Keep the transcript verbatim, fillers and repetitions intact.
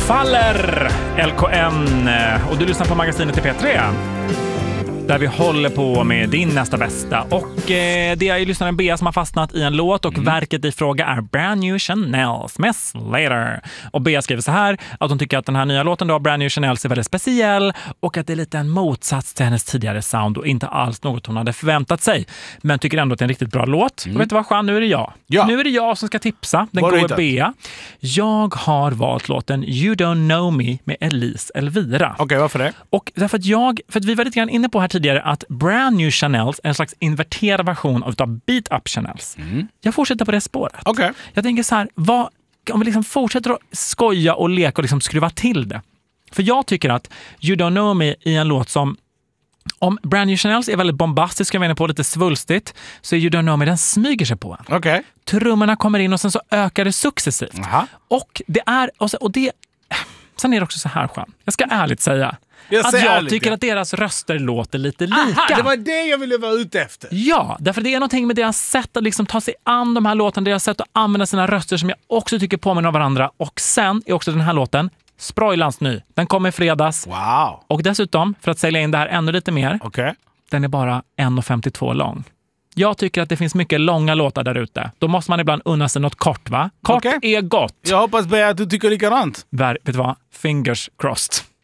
faller L K N och du lyssnar på magasinet i P tre. Där vi håller på med din nästa bästa. Och eh, det är ju lyssnaren Bea som har fastnat i en låt. Och mm. verket i fråga är Brand New Chanel's med Slater. Och Bea skriver så här att hon tycker att den här nya låten då, Brand New Chanel's, är väldigt speciell. Och att det är lite en motsats till hennes tidigare sound. Och inte alls något hon hade förväntat sig. Men tycker ändå att det är en riktigt bra låt. Mm. Och vet du vad, Jean? Nu är det jag. Ja. Nu är det jag som ska tipsa. Den går Bea. Jag har valt låten You Don't Know Me med Elise Elvira. Okej, okay, varför det? Och därför att jag, för att vi var lite grann inne på här tidigare att Brand New Chanel's är en slags inverterad version av Beat Up Chanel's. Mm. Jag fortsätter på det spåret. Okay. Jag tänker så här, vad, om vi liksom fortsätter att skoja och leka och liksom skruva till det. För jag tycker att You Don't Know Me i en låt som, om Brand New Chanel's är väldigt bombastisk, jag menar på lite svulstigt, så är You Don't Know Me, den smyger sig på en. Okay. Trummorna kommer in och sen så ökar det successivt. Aha. Och det är, och, så, och det, sen är det också så här, Jean. Jag ska ärligt säga Jag att jag ärligt, tycker ja. att deras röster låter lite lika. Aha, det var det jag ville vara ute efter. Ja, därför det är någonting med deras sätt att liksom ta sig an de här låtarna, deras sätt att använda sina röster som jag också tycker påminner om varandra. Och sen är också den här låten Sproilans ny. Den kommer i fredags. Wow. Och dessutom, för att sälja in det här ännu lite mer, okay. den är bara en femtiotvå lång. Jag tycker att det finns mycket långa låtar där ute. Då måste man ibland unna sig något kort, va? Kort okay. är gott. Jag hoppas bara att du tycker likadant. Vet du vad? Fingers crossed.